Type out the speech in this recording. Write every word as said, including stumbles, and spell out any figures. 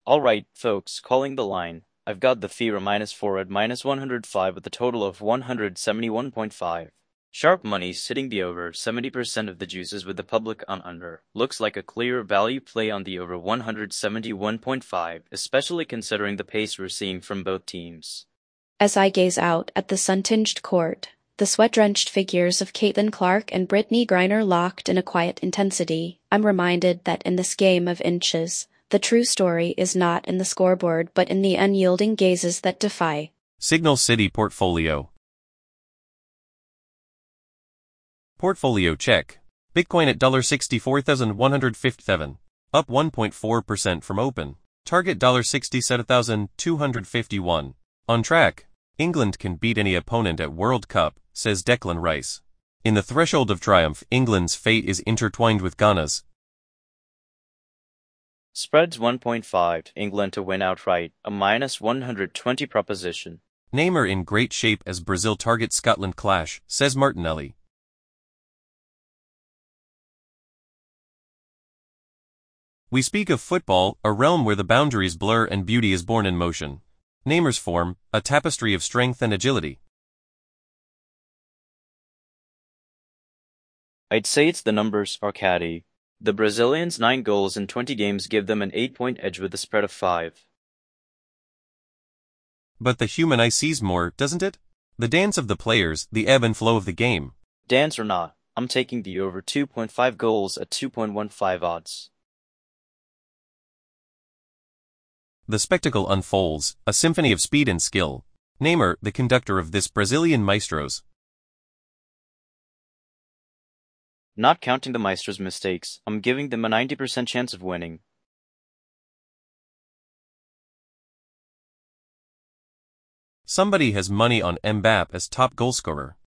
Alright, folks, calling the line. I've got the Fira minus four at minus one hundred five with a total of one hundred seventy-one point five. Sharp money sitting the over, seventy percent of the juices with the public on under. Looks like a clear value play on the over one hundred seventy-one point five, especially considering the pace we're seeing from both teams. As I gaze out at the sun-tinged court, the sweat-drenched figures of Caitlin Clark and Brittany Griner locked in a quiet intensity, I'm reminded that in this game of inches, the true story is not in the scoreboard but in the unyielding gazes that defy. Signal City Portfolio. Portfolio check. Bitcoin at sixty-four thousand one hundred fifty-seven, up one point four percent from open. Target sixty-seven thousand two hundred fifty-one. On track. England can beat any opponent at World Cup, says Declan Rice. In the threshold of triumph, England's fate is intertwined with Ghana's. Spreads one point five, England to win outright, a minus one hundred twenty proposition. Neymar in great shape as Brazil targets Scotland clash, says Martinelli. We speak of football, a realm where the boundaries blur and beauty is born in motion. Neymar's form, a tapestry of strength and agility. I'd say it's the numbers are catty. The Brazilians' nine goals in twenty games give them an eight-point edge with a spread of five. But the human eye sees more, doesn't it? The dance of the players, the ebb and flow of the game. Dance or not, I'm taking the over two point five goals at two point one five odds. The spectacle unfolds, a symphony of speed and skill. Neymar, the conductor of this Brazilian maestros. Not counting the maestro's mistakes, I'm giving them a ninety percent chance of winning. Somebody has money on Mbappe as top goalscorer.